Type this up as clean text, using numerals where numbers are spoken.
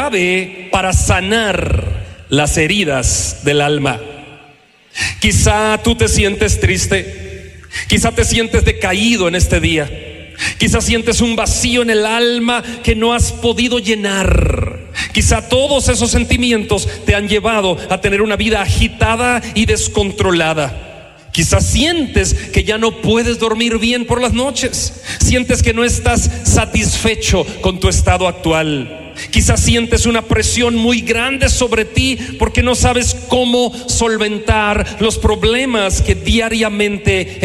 clave para sanar las heridas del alma. Quizá tú te sientes triste, quizá te sientes decaído en este día, quizá sientes un vacío en el alma que no has podido llenar. Quizá todos esos sentimientos te han llevado a tener una vida agitada y descontrolada. Quizás sientes que ya no puedes dormir bien por las noches. Sientes que no estás satisfecho con tu estado actual. Quizás sientes una presión muy grande sobre ti porque no sabes cómo solventar los problemas que diariamente